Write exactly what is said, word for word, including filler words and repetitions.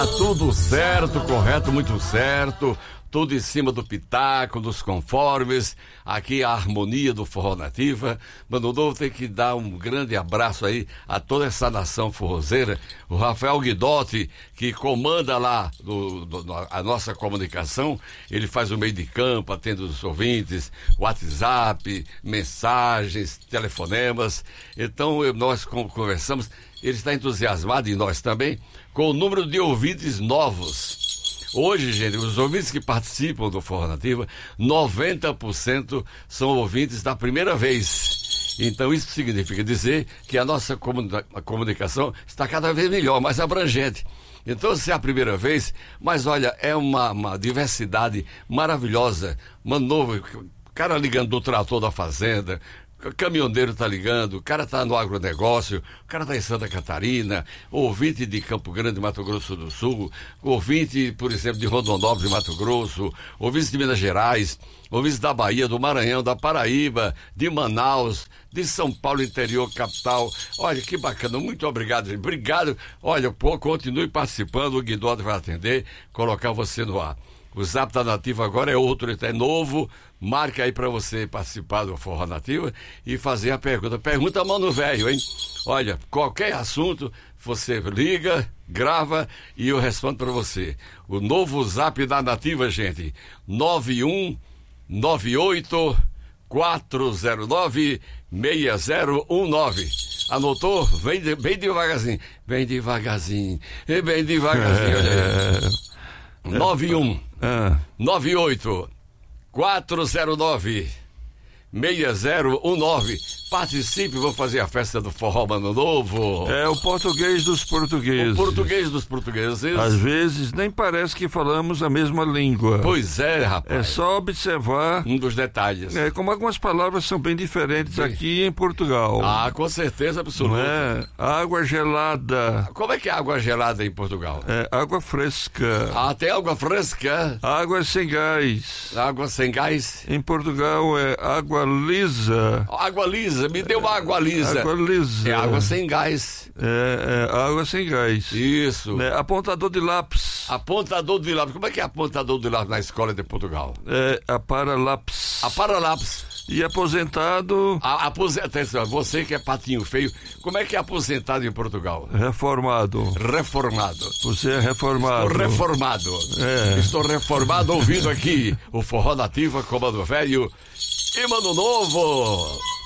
Tudo certo, correto, muito certo. Tudo em cima do pitaco, dos conformes. Aqui a harmonia do Forró Nativa. Mano Novo, tem que dar um grande abraço aí a toda essa nação forrozeira. O Rafael Guidotti, que comanda lá do, do, a nossa comunicação, ele faz o meio de campo, atende os ouvintes, WhatsApp, mensagens, telefonemas. Então nós conversamos, ele está entusiasmado, e nós também, com o número de ouvintes novos. Hoje, gente, os ouvintes que participam do Forró Nativa, noventa por cento são ouvintes da primeira vez. Então isso significa dizer que a nossa comunica- a comunicação está cada vez melhor, mais abrangente. Então, se é a primeira vez, mas olha, é uma, uma diversidade maravilhosa. Mano Novo, cara ligando do trator da fazenda, o caminhoneiro tá ligando, o cara tá no agronegócio, o cara tá em Santa Catarina, ouvinte de Campo Grande, Mato Grosso do Sul, ouvinte, por exemplo, de Rondonópolis, Mato Grosso, ouvinte de Minas Gerais, ouvinte da Bahia, do Maranhão, da Paraíba, de Manaus, de São Paulo, interior, capital. Olha, que bacana, muito obrigado, gente. Obrigado. Olha, pô, continue participando, o Guidotti vai atender, colocar você no ar. O Zap da Nativa agora é outro, é novo. Marca aí para você participar do Forró Nativa e fazer a pergunta. Pergunta mano velho, hein? Olha, qualquer assunto, você liga, grava e eu respondo para você. O novo Zap da Nativa, gente, nove um nove oito quatro zero nove seis zero um nove. Anotou? Vem, de, bem devagarzinho. Bem devagarzinho. Bem devagarzinho. É... nove um nove oito quatro zero nove seis zero um nove. Participe, vou fazer a festa do Forró Mano Novo. É o português dos portugueses. O português dos portugueses. Às vezes nem parece que falamos a mesma língua. Pois é, rapaz. É só observar um dos detalhes. É, como algumas palavras são bem diferentes bem... aqui em Portugal. Ah, com certeza absoluta. É? Água gelada. Como é que é água gelada em Portugal? É água fresca. Ah, tem água fresca? Água sem gás. Água sem gás? Em Portugal é água lisa. Água lisa, me deu uma água lisa. Água lisa. É água sem gás. É, é água sem gás. Isso. É, apontador de lápis. Apontador de lápis. Como é que é apontador de lápis na escola de Portugal? É a paralápis. A paralápis. E aposentado... A, aposentado. Você que é patinho feio, como é que é aposentado em Portugal? Reformado. Reformado. Você é reformado. Estou reformado. É. Estou reformado ouvindo aqui o Forró Nativa, Comando Velho e Mano Novo.